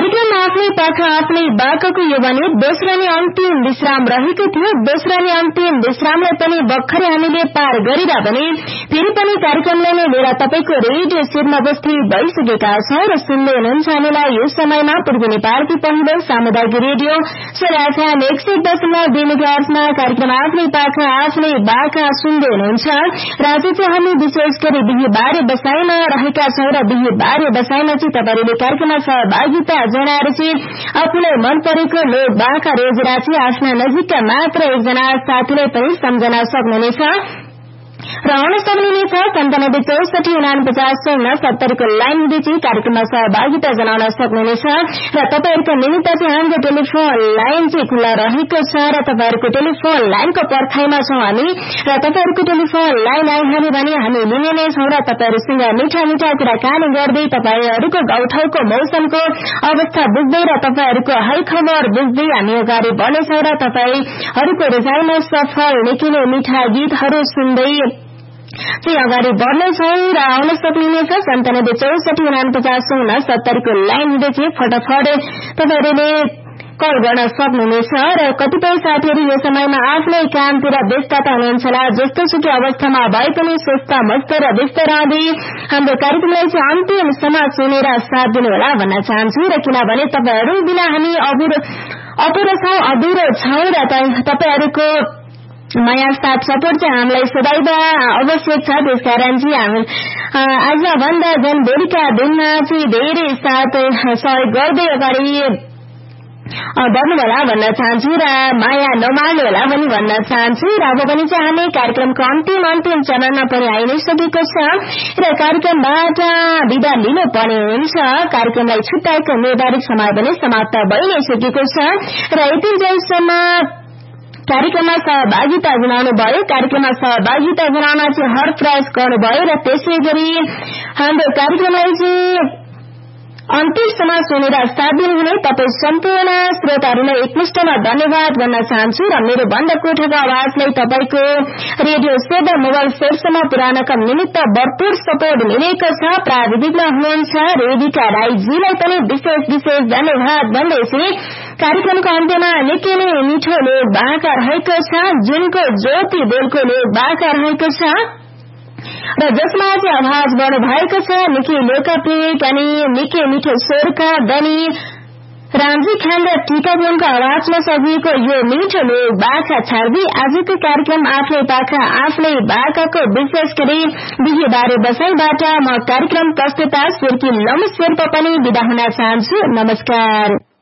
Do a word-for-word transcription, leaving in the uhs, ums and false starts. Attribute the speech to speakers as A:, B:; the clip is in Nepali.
A: कार्यक्रम आफ्नै पाखा आफ्नै बाकाको यो भने दोस्रो अनि अन्तिम विश्राम रहेको थियो। दोस्रो अनि अन्तिम विश्रामलाई पनि भर्खरै हामीले पार गरेर भने फेरि पनि कार्यक्रमलाई नै लिएर तपाईको रेडियो सेटमा उपस्थित भइसकेका छौं र सुन्दै हुनुहुन्छ हामीलाई यो समयमा पूर्वी नेपालकी पहिलो सामुदायिक रेडियो सोराफएम एक सय दशमलव दुई मेगाहर्जमा कार्यक्रम आफ्नै पाखा आफ्नै बाका सुन्दै हुनुहुन्छ र आज चाहिँ हामी विशेष गरी बिहीबारे बसाइमा रहेका छौं र बिहीबारे बसाइमा चाहिँ तपाईहरुले कार्यक्रममा सहभागिता जनाएर चाहिँ आफूलाई मन परेको लोक बाका रोजेर चाहिँ आफ्ना नजिकका मात्र एकजना साथीलाई पनि सम्झना सक्नुहुनेछ र आउन सक्नुहुनेछ सन्तानब्बे चौसठी उनापचास उनसत्तरीको लाइन चाहिँ कार्यक्रममा सहभागिता जनाउन सक्नुहुनेछ र तपाईहरुको निमित्त चाहिँ हाम्रो टेलिफोन लाइन चाहिँ खुल्ला रहेको छ र तपाईहरुको टेलिफोन लाइनको पर्खाइमा छौं हामी र तपाईहरुको टेलिफोन लाइन आइहाल्यो भने हामी लिने नै छौं र तपाईहरुसँग मिठा मिठा कुराकानी गर्दै तपाईहरुको गाउँठाउँको मौसमको अवस्था बुझ्दै र तपाईहरुको हालखबर बुझ्दै हामी अगाडि बढ्नेछौं र तपाईहरुको रोजाइमा सफल निकै नै मिठा गीतहरू सुन्दै चाहिँ अगाडि बढ्नेछौं र आउन सक्नुहुनेछ सन्तानब्बे चौसठी उनापचास उनसत्तरीको लाइन हुँदै चाहिँ फटाफट तपाईहरुले कल गर्न सक्नुहुनेछ र कतिपय साथीहरू यो समयमा आफ्नै कामतिर व्यस्तता हुनुहुन्छ होला। जस्तो सुकै अवस्थामा भए पनि स्वस्थ मस्त र व्यस्त रहँदै हाम्रो कार्यक्रमलाई चाहिँ अन्तिमसम्म सुनेर साथ दिनुहोला भन्न चाहन्छु र किनभने तपाईहरु बिना हामी अधुरो अधुरो छौं अधुरो छौं र तपाईहरुको माया साथ सपोर्ट चाहिँ हामीलाई सदैव आवश्यक छ। त्यसकारण चाहिँ हामी आज भन्दा झन् भोलिका दिनमा चाहिँ धेरै साथ सहयोग गर्दै अगाडि बढ्नु होला भन्न चाहन्छु र माया नमार्नु होला पनि भन्न चाहन्छु र अब पनि चाहिँ हामी कार्यक्रमको अन्तिम अन्तिम चरणमा पनि आइ नै सकेको छ र कार्यक्रमबाट बिदा लिनु पर्ने हुन्छ। कार्यक्रमलाई छुट्याएको निर्धारित समय पनि समाप्त भइ नै सकेको छ र यति जेलसम्म कार्यक्रममा सहभागिता जनाउनु भयो कार्यक्रममा सहभागिता जनाउन चाहिँ हर प्रयास गर्नुभयो र त्यसै गरी हाम्रो कार्यक्रमलाई चाहिँ अन्तिमसम्म सुनेर साथ दिनुहुने तपाई सम्पूर्ण श्रोताहरूलाई एकमुष्टमा धन्यवाद भन्न चाहन्छु र मेरो भन्दा कोठाको आवाजलाई तपाईको रेडियो सेट मोबाइल सेटसम्म पुर्याउनका निमित्त भरपूर सपोर्ट मिलेको छ। प्राविधिकमा हुनुहुन्छ रेडिका राईजीलाई पनि विशेष विशेष धन्यवाद भन्दैछु। कार्यक्रमको अन्त्यमा निकै नै मिठो लोक बाका रहेको छ जुनको ज्योति बेलको लोक बाका रहेको छ र जसमा चाहिँ आवाज बढ्नु भएको छ निकै लोकप्रिय अनि निकै मिठो स्वरका धनी रामजी खान र टीकापुरको आवाजमा सजिएको यो मिठो लोक बाका छाड्दै आजको कार्यक्रम आफ्नै पाखा आफ्नै बाकाको विशेष गरी बिहीबारे बसाइबाट म कार्यक्रम प्रस्तुता सुर्की लम्बु शेर्पा पनि बिदा हुन चाहन्छु। नमस्कार।